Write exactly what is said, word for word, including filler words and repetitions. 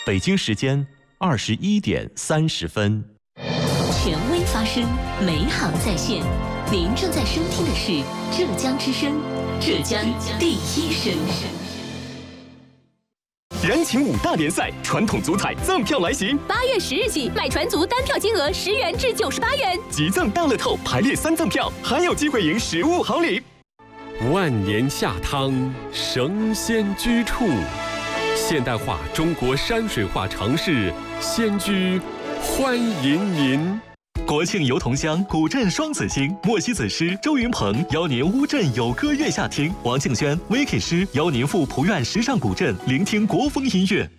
北京时间二十一点三十分。 权威发声，美好在线。您正在收听的是浙江之声，浙江第一声。 人情五大联赛，传统足彩赠票来袭。 八月十日起，买船足单票金额十元至九十八元， 即赠大乐透排列三赠票，还有机会赢实物好礼。 万年下汤，神仙居处。现代化中国山水画城市，仙居欢迎您。 国庆游同乡，古镇双子星，莫西子诗、周云鹏邀您乌镇有歌月下听，王庆轩、Vicky 诗邀您赴蒲院时尚古镇聆听国风音乐。